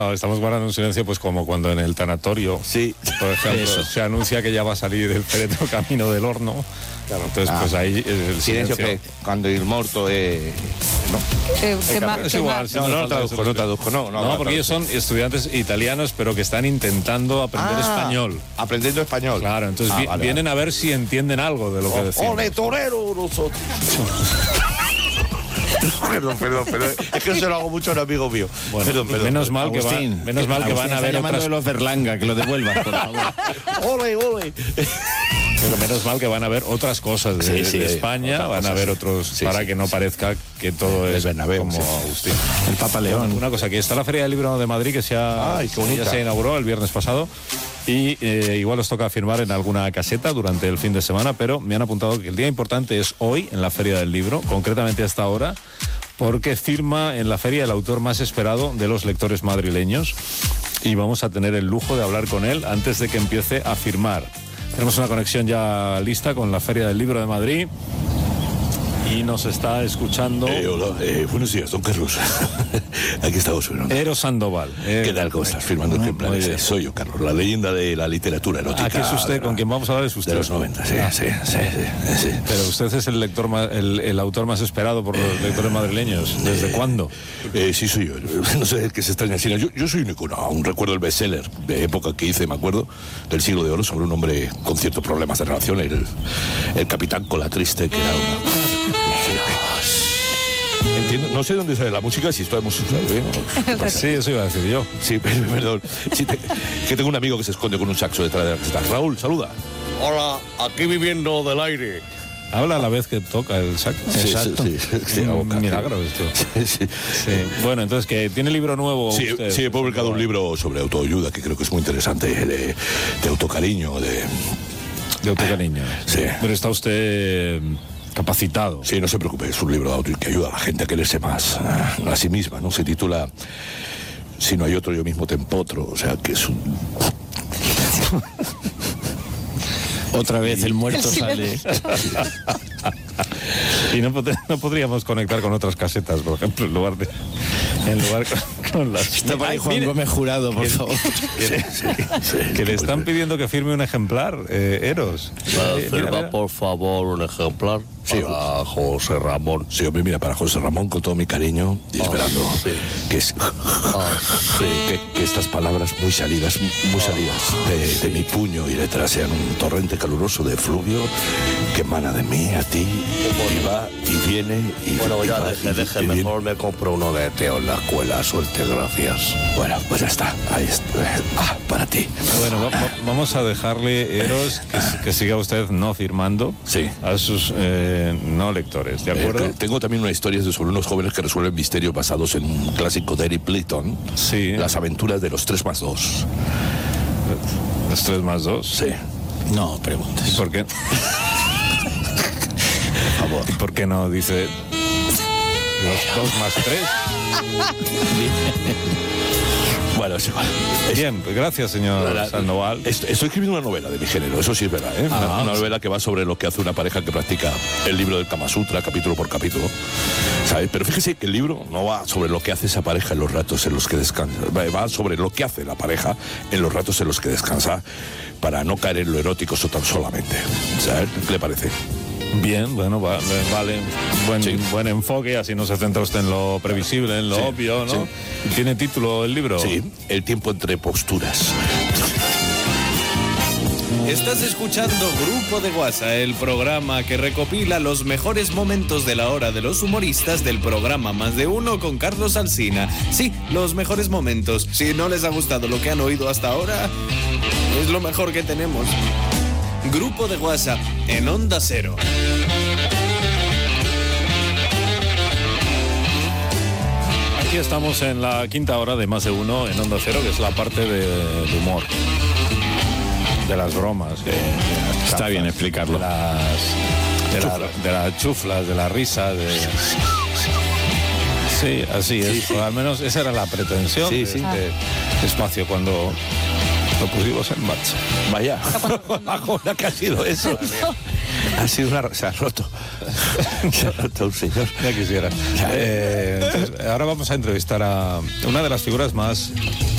No, estamos guardando un silencio, pues como cuando en el tanatorio, sí, por ejemplo, se anuncia que ya va a salir el féretro camino del horno. Claro, entonces, pues ahí el silencio que cuando il morto es... ¿no? Es igual. No traduzco. No, porque ellos son estudiantes italianos, pero que están intentando aprender español. Aprendiendo español. Claro, entonces vienen a ver si entienden algo de lo que decimos. ¡Ole, torero, nosotros! Perdón. Es que se lo hago mucho a un amigo mío. Bueno, perdón. Menos mal que van a ver otras... de los Berlanga, que lo devuelvas, por favor. ¡Ole! Pero menos mal que van a ver otras cosas de España, van a ver otros, para que no parezca que todo es Bernabéu, como Agustín. El Papa León. Una cosa, que está la Feria del Libro de Madrid, que ya se inauguró el viernes pasado, y igual os toca firmar en alguna caseta durante el fin de semana, pero me han apuntado que el día importante es hoy, en la Feria del Libro, concretamente a esta hora, porque firma en la feria el autor más esperado de los lectores madrileños, y vamos a tener el lujo de hablar con él antes de que empiece a firmar. Tenemos una conexión ya lista con la Feria del Libro de Madrid y nos está escuchando... Hola, buenos días, don Carlos. Aquí estamos. Eros Sandoval. ¿Qué tal? ¿Cómo estás? Firmando ejemplares. Soy yo, Carlos, la leyenda de la literatura erótica. Aquí es usted, con quien vamos a hablar es usted. De los 90, sí. Pero usted es el autor más esperado por los lectores madrileños. ¿Desde cuándo? Sí, soy yo. No sé qué se extraña. Yo soy un icono. Aún recuerdo el bestseller de época que hice, me acuerdo, del Siglo de Oro, sobre un hombre con ciertos problemas de relación, el capitán Colatriste, que era una... Entiendo, no sé dónde sale la música, si esto hemos usado, ¿eh? Sí, eso iba a decir yo. Sí, perdón. Sí, que tengo un amigo que se esconde con un saxo detrás de la caseta. Raúl, saluda. Hola, aquí viviendo del aire. Habla a la vez que toca el saxo. Exacto. Sí, un milagro esto. Sí. Bueno, entonces, ¿que tiene libro nuevo? Sí, he publicado un libro sobre autoayuda que creo que es muy interesante, de autocariño, de autocariño. Sí. Pero está usted... capacitado. Sí, no se preocupe, es un libro de auto que ayuda a la gente a quererse más a sí misma, ¿no? Se titula Si no hay otro, yo mismo te empotro, o sea, que es un... Otra vez el muerto sale. Y no podríamos conectar con otras casetas, por ejemplo, en lugar con las... Está para Juan Gómez Jurado, por favor. Que le están pidiendo que firme un ejemplar, Eros. Firma, por favor, un ejemplar para José Ramón. Sí, hombre, mira, para José Ramón, con todo mi cariño, y esperando que estas palabras muy salidas de mi puño y letra sean un torrente caluroso de fluvio que emana de mí a ti, y va y viene y... Bueno, ya deje mejor me compro uno de Teo en la escuela, suerte, gracias. Bueno, pues ya está, ahí está. Para ti. Bueno, vamos a dejarle, Eros, que siga usted no firmando a sus no lectores, ¿de acuerdo? Tengo también una historia sobre unos jóvenes que resuelven misterios basados en un clásico de Eric Clayton, Las aventuras de los 3+2. ¿Los 3+2? Sí. No preguntes. ¿Y por qué? Por favor. ¿Y por qué no dice los 2+3? Bueno, es igual. Bien, pues gracias, señor Sandoval. Estoy escribiendo una novela de mi género, eso sí es verdad, ¿eh? Una novela que va sobre lo que hace una pareja que practica el libro del Kama Sutra, capítulo por capítulo, ¿sabes? Pero fíjese que el libro no va sobre lo que hace esa pareja en los ratos en los que descansa, va sobre lo que hace la pareja en los ratos en los que descansa, para no caer en lo erótico tan solamente, ¿sabes? ¿Qué le parece? Bien, bueno, vale, buen enfoque, así no se centra usted en lo previsible, en lo obvio, ¿no? Sí. ¿Tiene título el libro? Sí, El tiempo entre posturas. Estás escuchando Grupo de Guasa, el programa que recopila los mejores momentos de la hora de los humoristas del programa Más de Uno con Carlos Alsina. Sí, los mejores momentos. Si no les ha gustado lo que han oído hasta ahora, es lo mejor que tenemos. Grupo de Guasa en Onda Cero. Aquí estamos en la quinta hora de Más de Uno en Onda Cero, que es la parte del humor, de las bromas. Está bien explicarlo. De las chuflas, de la risa, Sí, así es. Sí. Al menos esa era la pretensión de este espacio cuando lo pusimos en marcha. Vaya, ahora que ha sido eso. Ha sido se ha roto. Se ha roto un señor. Ya quisiera. Entonces, ahora vamos a entrevistar a una de las figuras más